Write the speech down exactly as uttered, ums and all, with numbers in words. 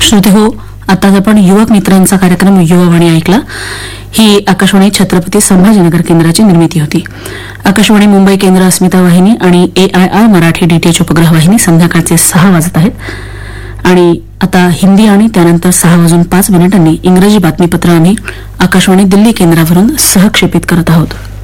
श्रोते हो, आता आपण युवक मित्रांचा कार्यक्रम युवावाणी ऐकला. ही आकाशवाणी छत्रपती संभाजीनगर केंद्राची निर्मिती होती. आकाशवाणी मुंबई केंद्र अस्मिता वाहिनी आणि एआयआर मराठी डीटीएच उपग्रह वाहिनी संध्याकाळचे सहा वाजत आहेत. आणि आता हिंदी आणि त्यानंतर सहा वाजून पाच मिनिटांनी इंग्रजी बातमीपत्र आम्ही आकाशवाणी दिल्ली केंद्रावरून सहक्षेपित करत आहोत.